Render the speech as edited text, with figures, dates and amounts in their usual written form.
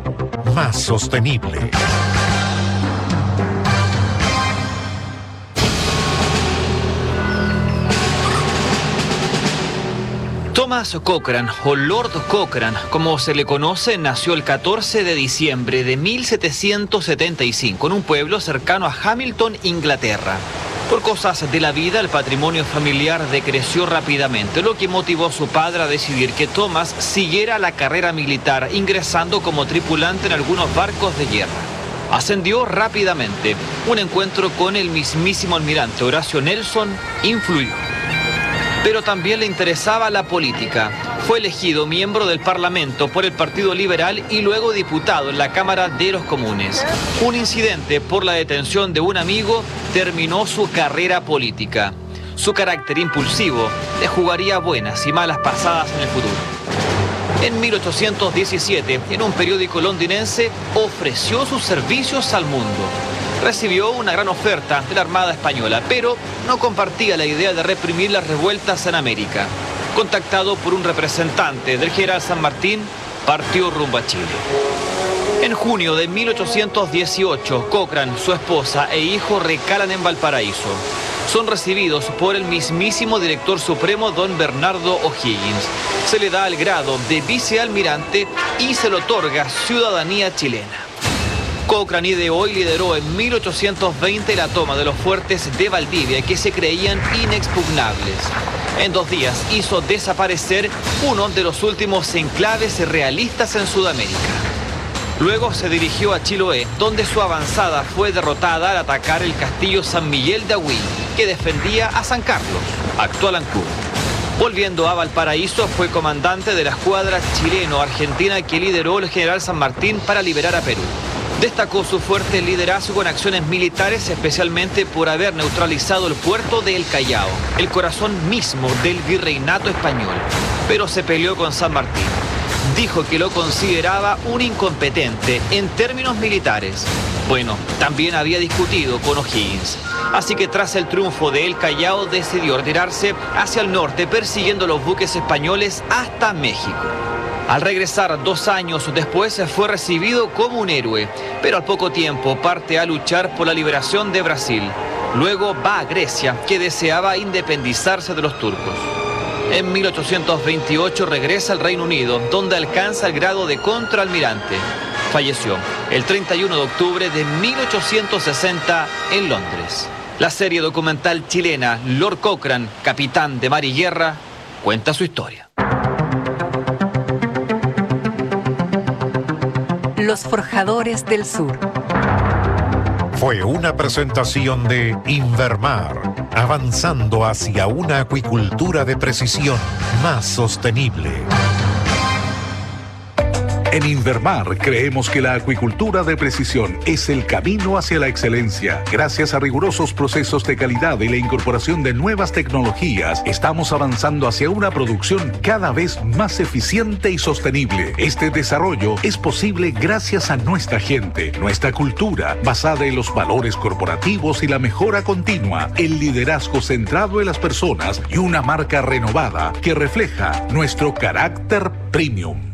más sostenible. Thomas Cochrane, o Lord Cochrane, como se le conoce, nació el 14 de diciembre de 1775 en un pueblo cercano a Hamilton, Inglaterra. Por cosas de la vida, el patrimonio familiar decreció rápidamente, lo que motivó a su padre a decidir que Thomas siguiera la carrera militar, ingresando como tripulante en algunos barcos de guerra. Ascendió rápidamente. Un encuentro con el mismísimo almirante Horacio Nelson influyó. Pero también le interesaba la política. Fue elegido miembro del Parlamento por el Partido Liberal y luego diputado en la Cámara de los Comunes. Un incidente por la detención de un amigo terminó su carrera política. Su carácter impulsivo le jugaría buenas y malas pasadas en el futuro. En 1817, en un periódico londinense, ofreció sus servicios al mundo. Recibió una gran oferta de la Armada Española, pero no compartía la idea de reprimir las revueltas en América. Contactado por un representante del general San Martín, partió rumbo a Chile. En junio de 1818, Cochrane, su esposa e hijo recalan en Valparaíso. Son recibidos por el mismísimo director supremo, don Bernardo O'Higgins. Se le da el grado de vicealmirante y se le otorga ciudadanía chilena. Cochrane ideó y lideró en 1820 la toma de los fuertes de Valdivia, que se creían inexpugnables. En 2 días hizo desaparecer uno de los últimos enclaves realistas en Sudamérica. Luego se dirigió a Chiloé, donde su avanzada fue derrotada al atacar el castillo San Miguel de Agüí, que defendía a San Carlos, actual Ancud. Volviendo a Valparaíso, fue comandante de la escuadra chileno-argentina que lideró el general San Martín para liberar a Perú. Destacó su fuerte liderazgo en acciones militares, especialmente por haber neutralizado el puerto de El Callao, el corazón mismo del virreinato español. Pero se peleó con San Martín. Dijo que lo consideraba un incompetente en términos militares. Bueno, también había discutido con O'Higgins. Así que tras el triunfo de El Callao decidió retirarse hacia el norte, persiguiendo los buques españoles hasta México. Al regresar 2 años después fue recibido como un héroe, pero al poco tiempo parte a luchar por la liberación de Brasil. Luego va a Grecia, que deseaba independizarse de los turcos. En 1828 regresa al Reino Unido, donde alcanza el grado de contraalmirante. Falleció el 31 de octubre de 1860 en Londres. La serie documental chilena Lord Cochrane, capitán de mar y guerra, cuenta su historia. Los Forjadores del Sur. Fue una presentación de Invermar, avanzando hacia una acuicultura de precisión más sostenible. En Invermar creemos que la acuicultura de precisión es el camino hacia la excelencia. Gracias a rigurosos procesos de calidad y la incorporación de nuevas tecnologías, estamos avanzando hacia una producción cada vez más eficiente y sostenible. Este desarrollo es posible gracias a nuestra gente, nuestra cultura, basada en los valores corporativos y la mejora continua, el liderazgo centrado en las personas y una marca renovada que refleja nuestro carácter premium.